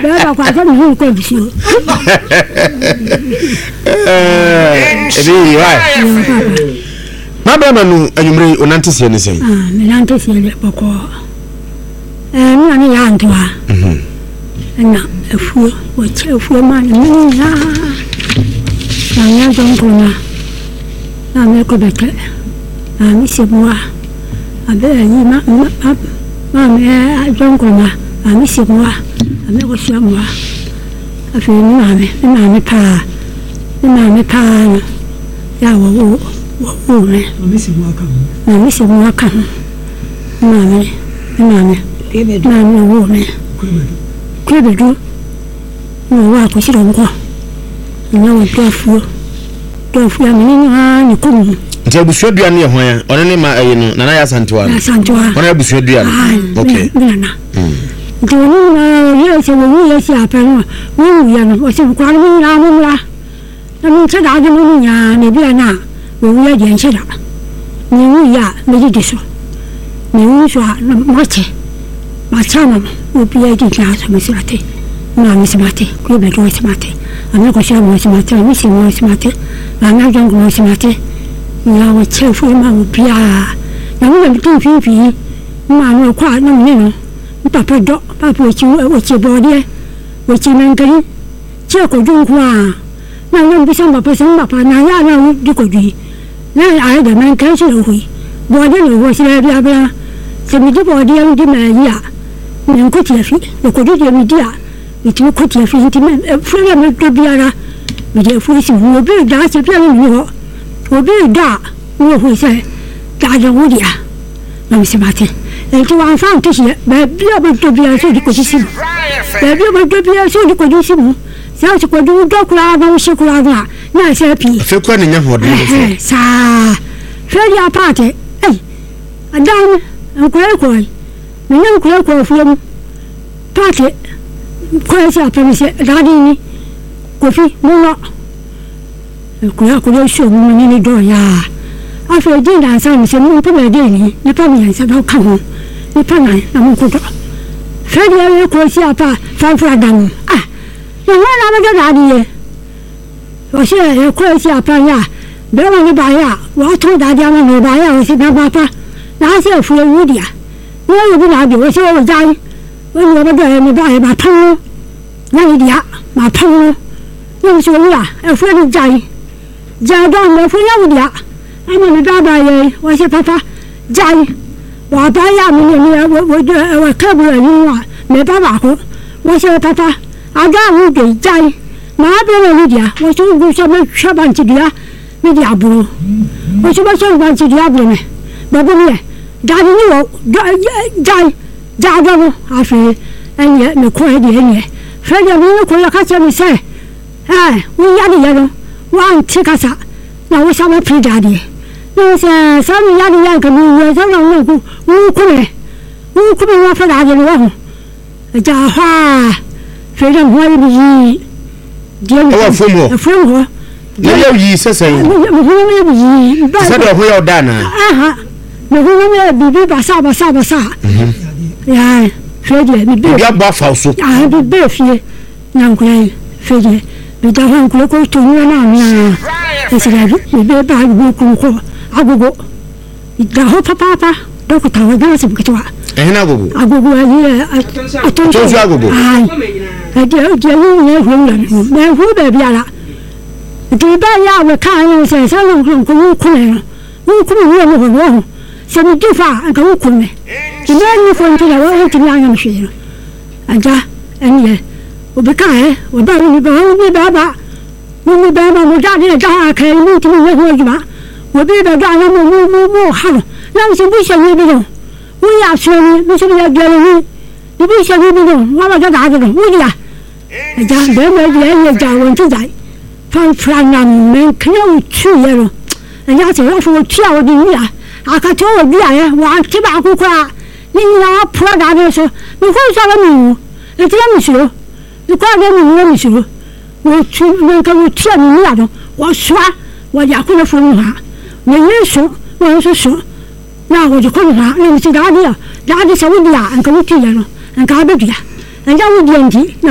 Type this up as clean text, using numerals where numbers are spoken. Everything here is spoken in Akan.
Baba kwa kwa mu ko bisio. Ebi wa. Maba manu anyumre onantese ne sei. Me nantese le boko. Mi ani ya ntwa. Na efu wo che efu ma ni na. Na nya jonkona. Na me ko beke. Na mi se boa. Abe yi ma me jonkona. Na mi se boa. Ame ko sia boa. Afi ni ma me pa. Ni ma me pa. Ya wo me. Mi se boa kan. Na mi se boa kan. Mame. Mame wo me. Kwebedu. No wa ko siro nko. Nya wo tofu. Tofu ya menini ha ni kumu. Nti abusuadua ne ho ya. One ne ma ayi no nana ya santewa. Santewa. One abusuadua. Okay. Nana. Nti wo na ye se wo ye si apenu. Wo ya no o se kwa no na mo la. Na mi tsa da de mo nya ne bia na. Wo ya je nche da. Ni wo ya me di so. Ni wo so na mache. Machama upia dinga samesate na misimate kube do simate ameko shabu simate misimo simate na jangu simate na wo chefu ma upia na mo mtu fifi ma no kwa na mino papa do papa chi bodie wo chi menkari che ko jungu a na no bisamba papa na ya na di ko di na ai da menkari chi hui bodie no wo sira bia se mi di bodie di ma ya ni nkoti afi ko di media iti nkoti afi nti me frere me do biara me de fu si wo bi da se bia ni ho wo bi da wo hu se da ja wo dia na mi se mate enti wa fa nti se ba bia ba do biara so di ko si ba bia ba do biara so di ko di si mu sa se ko do kula na wo se kula na se pi fe ko ne nya ho de sa fe ya pate adam ko Mwenye kwa filamu pate kwa sa pemise dadini kofi muno kwa show muno ni do ya afa jinda sa mi se mu pe de ni na pa mi sa do kan ni pa na mu ko do fedi ya ko si apa fa dan ya na ma do dadi o se ya ko si apa ya be ma ni ba ya wa to dadi ma no ba ya o si na ba pa na se fu wu dia我不拿的，我说我家，我们这没办法碰了，那一点嘛碰了，那个说呀，回到家，家长没回来的，俺们没办法耶，我说爸家，我爸呀，我看不了你了，没办法活，我说爸俺家我给家，哪边的的，我说我什么上班去的，没的不，我说我上班去的不呢，不呢。家里有家长还是也没快点也，反正我快要开始没事，我压力也了，我按吃个啥，那我上面陪家的，那是上面压力也跟我上面我可能我发大的了，家伙，反正我也不是， 我父母，你要意思噻？ 我也不是， 啥都会要干呢。 我们比把啥，呀，飞的比不要把falso。 比飞，难怪飞的，比大汉过中原那面，就是来比把我功课，我，然后啪，都个头那是不个做。 那个。 也， 就是那个。 这也混了，没混白别了。这半夜我看那些上路我困了，我。什么地方给我困了？今天你混出来，我怎么样学了？俺家，你，我不干，我爸你爸爸，我家里家开我听我说句话，我别家我好了，那是不想你那种，我也说你，为什么要觉得你不想你那种，我家打这种，我家，俺家也家我就在，反正们肯定去也了，人家只要说跳的你啊。看叫我弟呀，我七八块，你让我破大的说，你会啥个米？你这样没收，你挂个米我没收，我去那个我贴米那种，我刷，我家回来说你话，我人收，我说收，那我就回来话，那是哪里啊？哪里是我弟呀？俺跟我弟呀了，俺干不弟呀，人家我弟弟。